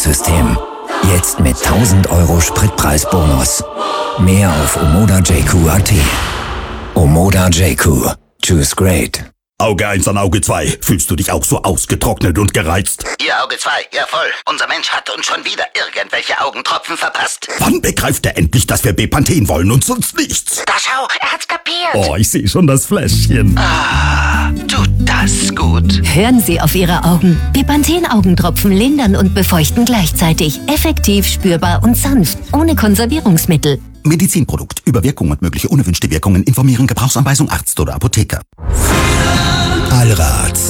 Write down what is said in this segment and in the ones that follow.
Betriebssystem. Jetzt mit 1000 € Spritpreisbonus. Mehr auf omoda.jq.at. Omoda JQ. Choose great. Auge 1 an Auge 2. Fühlst du dich auch so ausgetrocknet und gereizt? Ja, Auge 2, ja voll. Unser Mensch hat uns schon wieder irgendwelche Augentropfen verpasst. Wann begreift er endlich, dass wir Bepanthen wollen und sonst nichts? Da schau, er hat's kapiert. Oh, ich sehe schon das Fläschchen. Ah, tut das gut. Hören Sie auf Ihre Augen. Bepanthen-Augentropfen lindern und befeuchten gleichzeitig. Effektiv, spürbar und sanft. Ohne Konservierungsmittel. Medizinprodukt. Über Wirkung und mögliche unerwünschte Wirkungen informieren. Gebrauchsanweisung Arzt oder Apotheker. Allrad.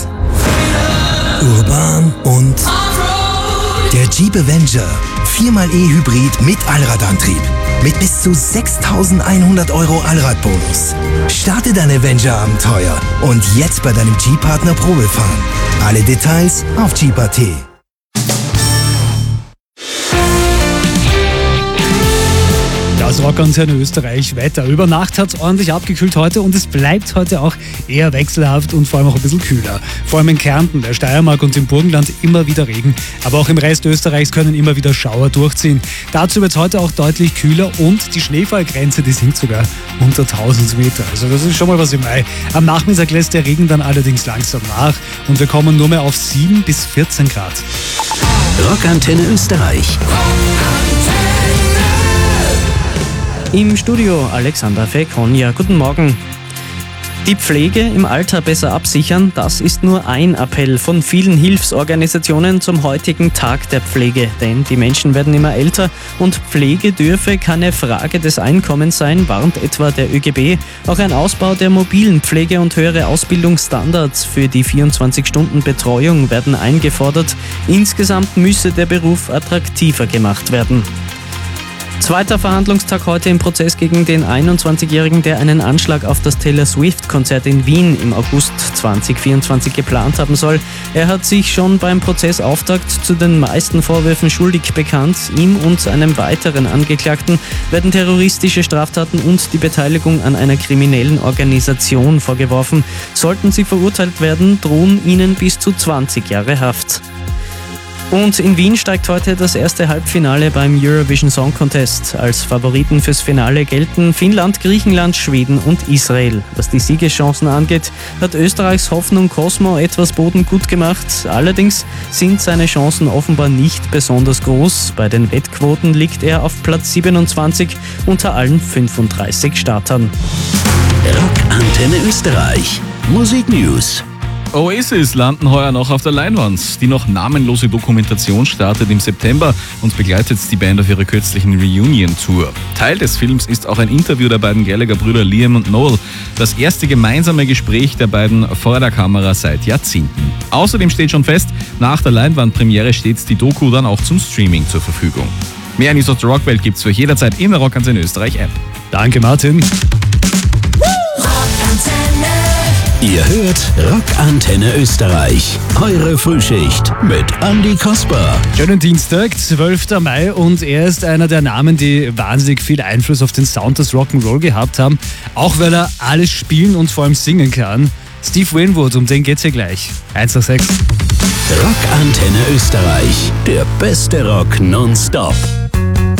Urban und der Jeep Avenger. 4xe Hybrid mit Allradantrieb. Mit bis zu 6.100 € Allradbonus. Starte dein Avenger-Abenteuer und jetzt bei deinem Jeep-Partner Probefahren. Alle Details auf Jeep.at. Das Rockantenne Österreich Wetter. Über Nacht hat es ordentlich abgekühlt heute und es bleibt heute auch eher wechselhaft und vor allem auch ein bisschen kühler. Vor allem in Kärnten, der Steiermark und im Burgenland immer wieder Regen, aber auch im Rest Österreichs können immer wieder Schauer durchziehen. Dazu wird es heute auch deutlich kühler und die Schneefallgrenze, die sinkt sogar unter 1000 Meter. Also das ist schon mal was im Mai. Am Nachmittag lässt der Regen dann allerdings langsam nach und wir kommen nur mehr auf 7 bis 14 Grad. Rockantenne Österreich. Im Studio Alexander Fekonja. Guten Morgen. Die Pflege im Alter besser absichern, das ist nur ein Appell von vielen Hilfsorganisationen zum heutigen Tag der Pflege. Denn die Menschen werden immer älter und Pflege dürfe keine Frage des Einkommens sein, warnt etwa der ÖGB. Auch ein Ausbau der mobilen Pflege und höhere Ausbildungsstandards für die 24-Stunden-Betreuung werden eingefordert. Insgesamt müsse der Beruf attraktiver gemacht werden. Zweiter Verhandlungstag heute im Prozess gegen den 21-Jährigen, der einen Anschlag auf das Taylor Swift-Konzert in Wien im August 2024 geplant haben soll. Er hat sich schon beim Prozessauftakt zu den meisten Vorwürfen schuldig bekannt. Ihm und einem weiteren Angeklagten werden terroristische Straftaten und die Beteiligung an einer kriminellen Organisation vorgeworfen. Sollten sie verurteilt werden, drohen ihnen bis zu 20 Jahre Haft. Und in Wien steigt heute das erste Halbfinale beim Eurovision Song Contest. Als Favoriten fürs Finale gelten Finnland, Griechenland, Schweden und Israel. Was die Siegeschancen angeht, hat Österreichs Hoffnung Cosmo etwas Boden gut gemacht. Allerdings sind seine Chancen offenbar nicht besonders groß. Bei den Wettquoten liegt er auf Platz 27 unter allen 35 Startern. Rockantenne Österreich. Musik News. Oasis landen heuer noch auf der Leinwand. Die noch namenlose Dokumentation startet im September und begleitet die Band auf ihrer kürzlichen Reunion-Tour. Teil des Films ist auch ein Interview der beiden Gallagher-Brüder Liam und Noel. Das erste gemeinsame Gespräch der beiden vor der Kamera seit Jahrzehnten. Außerdem steht schon fest, nach der Leinwandpremiere steht die Doku dann auch zum Streaming zur Verfügung. Mehr News aus der Rockwelt gibt's für jederzeit in der Rockantenne Österreich App. Danke, Martin. Ihr hört Rockantenne Österreich. Eure Frühschicht mit Andi Kasper. Schönen Dienstag, 12. Mai und er ist einer der Namen, die wahnsinnig viel Einfluss auf den Sound des Rock'n'Roll gehabt haben. Auch weil er alles spielen und vor allem singen kann. Steve Winwood, um den geht's hier gleich. 1 nach 6. Rockantenne Österreich. Der beste Rock nonstop.